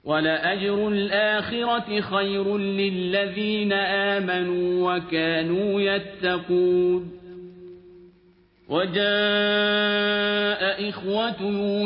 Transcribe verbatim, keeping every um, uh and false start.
وَلَأَجْرُ الْآخِرَةِ خَيْرٌ لِّلَّذِينَ آمَنُوا وَكَانُوا يَتَّقُونَ. وَجَاءَ إِخْوَةُ يُوسُفَ